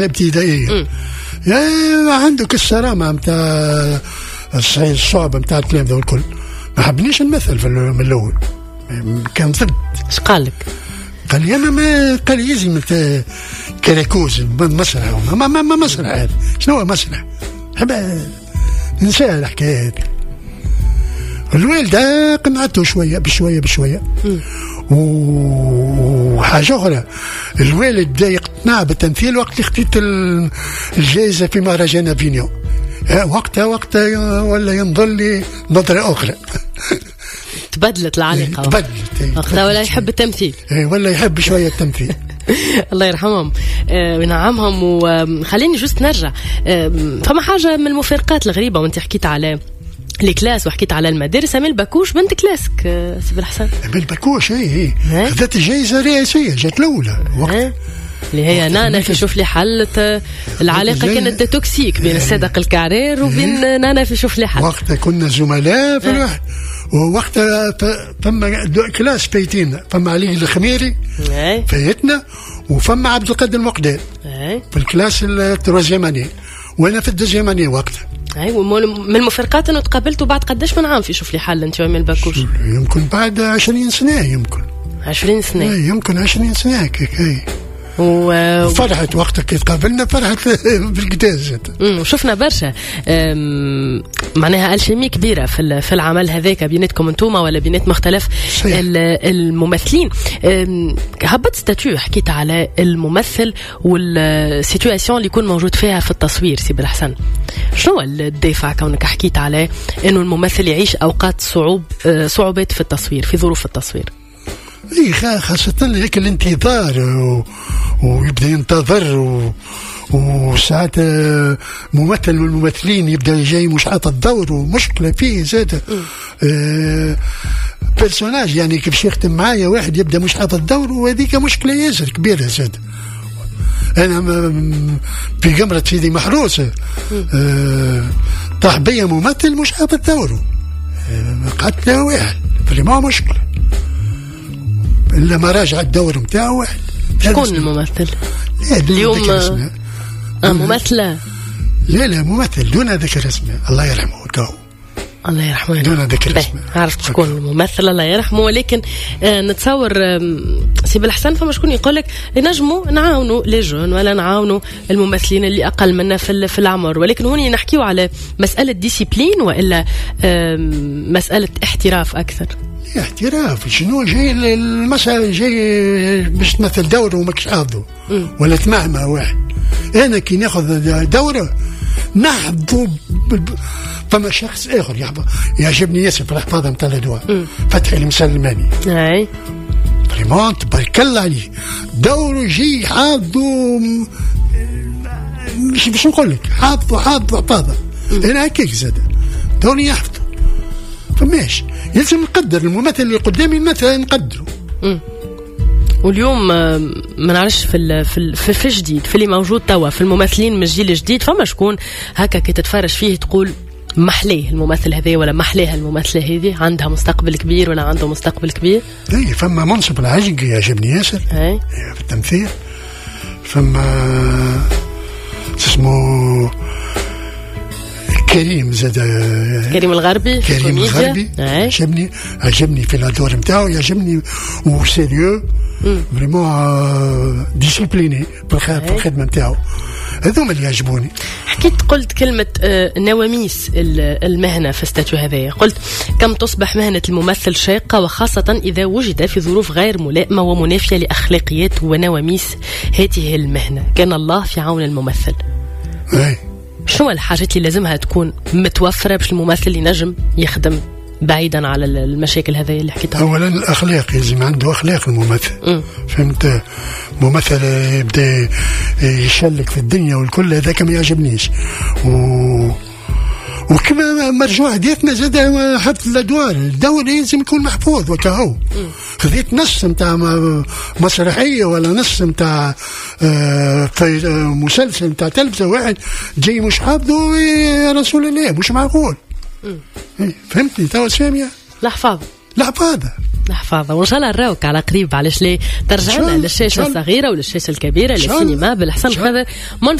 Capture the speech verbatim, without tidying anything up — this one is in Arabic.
ابتدائية يا عندك السلامة متاع الصعوبة متاع التلامذة والكل. ما حبنيش نمثل في من الأول، كان ضد. ايش قال لك؟ قال لي أنا ما قال لي يزي متى كراكوز مسرح ما ما ما مسرح هذا شنو هو مسرح؟ حبا ننسى الحكاية هذه. الوالدة قنعته شوية بشوية بشوية. وحاجة أخرى الوالد بدا يقتنع بالتمثيل وقت اللي خديت الجائزة في مهرجان افينيون. وقتها وقتها ولا ينظر لي نظرة أخرى. تبدلت العلاقة. تبدلت. وقتها ولا يحب التمثيل. ولا يحب شوية التمثيل. الله يرحمهم وينعمهم. وخليني جست نرجع فما حاجة من المفارقات الغريبة وانت حكيت على الكلاس وحكيت على المدارس. أمال باكوش بنت كلاسك سي بالحسن. أمال باكوش هي هي خذت الجائزة الرئاسية جات الأولى وقت اللي هي نانا في شوف لي حل. العلاقة كانت توكسيك بين الصادق الكعرير وبين نانا في شوف لي حل. وقتها كنا زملاء في الواحد. ووقتها فما كلاس فايتين، فما علي الخميري فايتنا وفما عبد القادر المقداد في الكلاس التروزياماني وانا في الدوزياماني وقتها. ايوه من المفارقات انه تقابلتوا بعد قداش من عام في شوف لي حل انت وامال باكوش؟ يمكن بعد عشرين سنة. يمكن عشرين سنة. يمكن عشرين سنة هيك. و... فرحت وقتها كي تقابلنا فرحت بالقداز. وشفنا برشا معناها الشيمي كبيرة في في العمل هذاك بيناتكم انتوما ولا بينات مختلف الممثلين. هبط ستاتيو حكيت على الممثل والسيتواسيون اللي يكون موجود فيها في التصوير سي بالحسن. شنو الدافع كونك حكيت على انه الممثل يعيش اوقات صعوب صعوبات في التصوير في ظروف التصوير؟ اي خاصة هيك الانتظار و... ويبدا ينتظر و... وساعات ممثل من الممثلين يبدا جاي مش عاطى الدور ومشكلة فيه زاد آه... بيرسوناج يعني كيف يختم معايا واحد يبدا مش عاطى الدور وهذيك مشكلة ياسر كبيرة زاد. انا في قمرة سيدي محروسة آه... طاح بيا ممثل مش عاطى الدور آه... قعدت له واحد فما مشكلة إلا ما راجع الدور متاعه واحد. شكون الممثل؟ اليوم آه ممثلة. لا لا ممثل دون ذكر اسمه الله يرحمه كاو. الله يرحمه دون ذكر اسمه. عرفت شكون الممثل الله يرحمه. ولكن آه نتصور آه سي بالحسن فما شكون يقولك نجموا نعاونوا لي جون ولا نعاونوا الممثلين اللي أقل منا في في العمر. ولكن هوني نحكيو على مسألة ديسيبلين وإلا آه مسألة احتراف أكثر. احتراف شنو جاي المسألة جاي باش تمثل دورة وماكش حافظه ولا تمعمع واحد. أنا كي ناخذ دورة نحفظه فما شخص آخر يحفظ. يعجبني ياسر في الحفاظة متاع الأدوار فتحي المسلماني. أي فريمون تبارك الله عليه دورة جي حافظه مش باش نقول لك حافظه حافظه حفاظة. أنا هكاك زاد دوري يحفظه فماش يلزم نقدر الممثل اللي قدامي مثلا نقدره. واليوم ما نعرفش في في في الجديد في اللي موجود توا في الممثلين من الجيل الجديد فما شكون هكا كي تتفرج فيه تقول محليه الممثل هذا ولا محليها الممثله هذه عندها مستقبل كبير ولا عنده مستقبل كبير. اي فما منصب العجق يعجبني ياسر في التمثيل. فما اسمه كريم زاد كريم الغربي كريم الغربي عجبني عجبني في الادوار نتاعو يعجبني وسيريو فريمون ديسيبليني في الخدمه نتاعو. هذوما اللي يعجبوني. حكيت قلت كلمة نواميس المهنة في الستاتيو هذايا. قلت كم تصبح مهنة الممثل شاقة وخاصة إذا وجد في ظروف غير ملائمة ومنافية لأخلاقيات ونواميس هذه المهنة. كان الله في عون الممثل. أي. شنو الحاجات اللي لازمها تكون متوفرة باش الممثل ينجم يخدم بعيدا على المشاكل هذه اللي حكيتها؟ اولا الاخلاق لازم عنده اخلاق الممثل. م. فهمت ممثل يبدا يشلك في الدنيا والكل هذاك ما يعجبنيش. و وكما مرجوع ديتنا زاد حفظ الادوار الدور لازم يكون محفوظ وكهو. خذيت نص نتاع مسرحيه ولا نص نتاع في مسلسل نتاع تلفزه واحد جاي مش حافظه يا رسول الله مش معقول. فهمتني تو ساميه؟ الحفاظ الحفاظ نحفظها وإن شاء الله نراوك على قريب. علاش ليه ترجعنا للشاشة الصغيرة وللشاشة الكبيرة للسينما بالحسن خاطر